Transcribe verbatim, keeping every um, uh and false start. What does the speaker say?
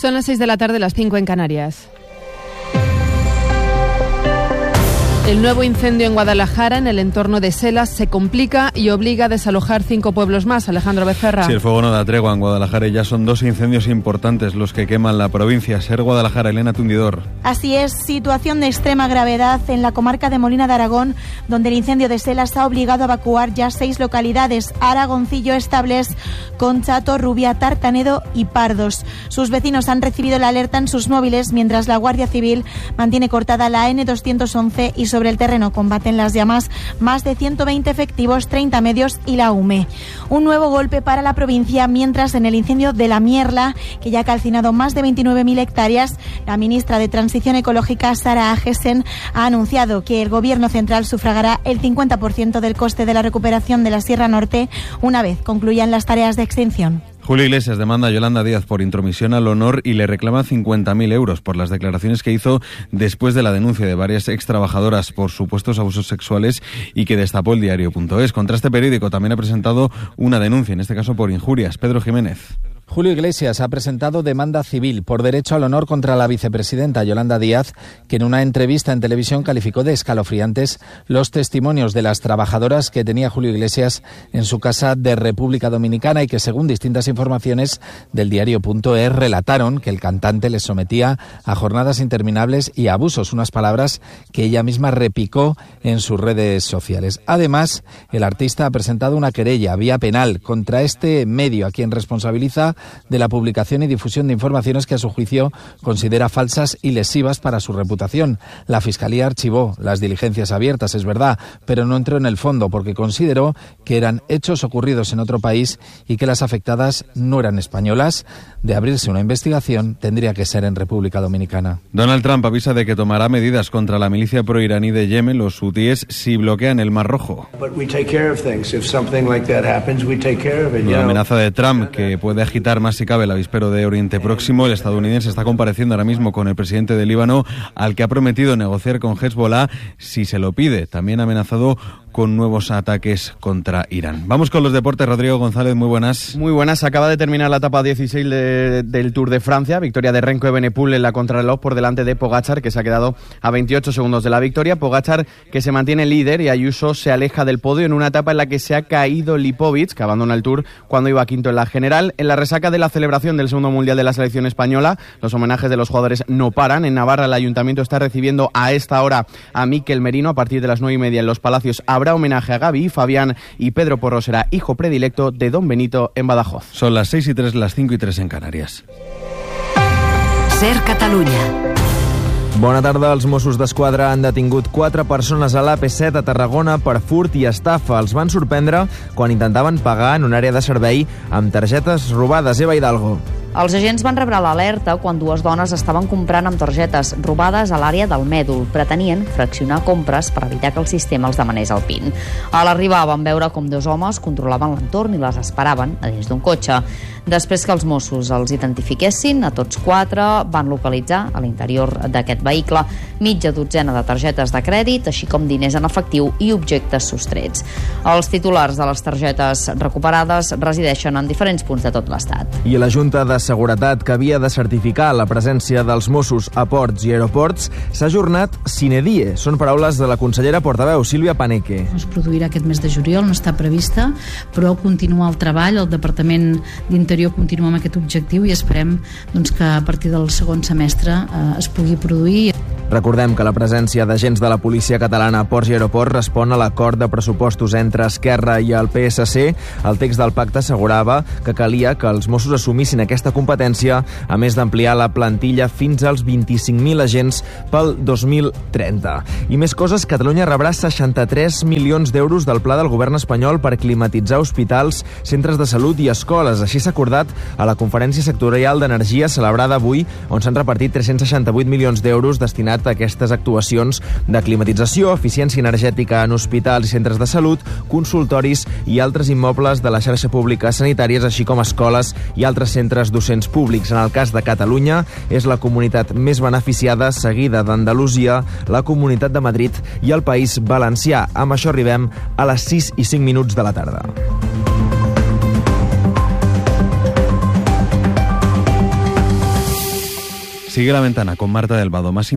Son las seis de la tarde, las cinco en Canarias. El nuevo incendio en Guadalajara, en el entorno de Selas, se complica y obliga a desalojar cinco pueblos más. Alejandro Becerra. Sí, el fuego no da tregua en Guadalajara y ya son dos incendios importantes los que queman la provincia. Ser Guadalajara, Elena Tundidor. Así es, situación de extrema gravedad en la comarca de Molina de Aragón, donde el incendio de Selas ha obligado a evacuar ya seis localidades: Aragoncillo, Estables, Conchato, Rubia, Tartanedo y Pardos. Sus vecinos han recibido la alerta en sus móviles, mientras la Guardia Civil mantiene cortada la ene doscientos once y sobre el terreno combaten las llamas más de ciento veinte efectivos, treinta medios y la U M E. Un nuevo golpe para la provincia, mientras en el incendio de la Mierla, que ya ha calcinado más de veintinueve mil hectáreas, la ministra de Transición Ecológica, Sara Agesen, ha anunciado que el Gobierno central sufragará el cincuenta por ciento del coste de la recuperación de la Sierra Norte una vez concluyan las tareas de extinción. Julio Iglesias demanda a Yolanda Díaz por intromisión al honor y le reclama cincuenta mil euros por las declaraciones que hizo después de la denuncia de varias extrabajadoras por supuestos abusos sexuales y que destapó el diario punto es. Contra este periódico también ha presentado una denuncia, en este caso por injurias. Pedro Jiménez. Julio Iglesias ha presentado demanda civil por derecho al honor contra la vicepresidenta Yolanda Díaz, que en una entrevista en televisión calificó de escalofriantes los testimonios de las trabajadoras que tenía Julio Iglesias en su casa de República Dominicana y que, según distintas informaciones del diario punto es, relataron que el cantante les sometía a jornadas interminables y abusos, unas palabras que ella misma repicó en sus redes sociales. Además, el artista ha presentado una querella vía penal contra este medio, a quien responsabiliza de la publicación y difusión de informaciones que a su juicio considera falsas y lesivas para su reputación. La Fiscalía archivó las diligencias abiertas, es verdad, pero no entró en el fondo porque consideró que eran hechos ocurridos en otro país y que las afectadas no eran españolas. De abrirse una investigación, tendría que ser en República Dominicana. Donald Trump avisa de que tomará medidas contra la milicia proiraní de Yemen, los hutíes, si bloquean el Mar Rojo. La amenaza de Trump, que puede agitar más si cabe el avispero de Oriente Próximo. El estadounidense está compareciendo ahora mismo con el presidente de Líbano, al que ha prometido negociar con Hezbollah si se lo pide. También ha amenazado con nuevos ataques contra Irán. Vamos con los deportes. Rodrigo González, muy buenas. Muy buenas. Acaba de terminar la etapa dieciséis de, del Tour de Francia. Victoria de Renko Evenepoel en la contrarreloj por delante de Pogačar, que se ha quedado a veintiocho segundos de la victoria. Pogačar, que se mantiene líder, y Ayuso se aleja del podio en una etapa en la que se ha caído Lipovic, que abandona el Tour cuando iba quinto en la general. En la resaca de la celebración del segundo mundial de la selección española, los homenajes de los jugadores no paran. En Navarra, el ayuntamiento está recibiendo a esta hora a Mikel Merino. A partir de las nueve y media en Los Palacios habrá homenaje a Gaby y Fabián, y Pedro Porro será hijo predilecto de Don Benito en Badajoz. Son las seis y tres, las cinco y tres en Canarias. Ser Catalunya. Bona tarda. Els Mossos d'Esquadra han detingut quatre persones a l'A P set a Tarragona per furt i estafa. Els van sorprendre quan intentaven pagar en una àrea de servei amb targetes robades. Eva Hidalgo. Els agents van rebre l'alerta quan dues dones estaven comprant amb targetes robades a l'àrea del mèdul. Pretenien fraccionar compres per evitar que el sistema els demanés el PIN. A l'arribar van veure com dos homes controlaven l'entorn i les esperaven a dins d'un cotxe. Després que els Mossos els identifiquessin, a tots quatre van localitzar a l'interior d'aquest vehicle mitja dotzena de targetes de crèdit, així com diners en efectiu i objectes sostrets. Els titulars de les targetes recuperades resideixen en diferents punts de tot l'Estat. I la Junta de Seguretat, que havia de certificar la presència dels Mossos a ports i aeroports, s'ha ajornat sine die. Són paraules de la consellera portaveu, Sílvia Paneque. Es produirà aquest mes de juliol, no està prevista, però continua el treball, el Departament d'Interior continua amb aquest objectiu i esperem doncs, que a partir del segon semestre eh, es pugui produir. Recordem que la presència d'agents de la policia catalana a ports i aeroports respon a l'acord de pressupostos entre Esquerra i el P S C. El text del pacte assegurava que calia que els Mossos assumissin aquesta competència, a més d'ampliar la plantilla fins als vint-i-cinc mil agents pel dos mil trenta. I més coses, Catalunya rebrà seixanta-tres milions d'euros del pla del govern espanyol per climatitzar hospitals, centres de salut i escoles. Així s'ha acordat a la conferència sectorial d'energia celebrada avui, on s'han repartit tres-cents seixanta-vuit milions d'euros destinats a aquestes actuacions de climatització, eficiència energètica en hospitals i centres de salut, consultoris i altres immobles de la xarxa pública sanitàries, així com escoles i altres centres docents públics. En el cas de Catalunya, és la comunitat més beneficiada, seguida d'Andalusia, la Comunitat de Madrid i el País Valencià. Amb això arribem a les sis i cinc minuts de la tarda. Sigue La Ventana con Marta del Vado. Más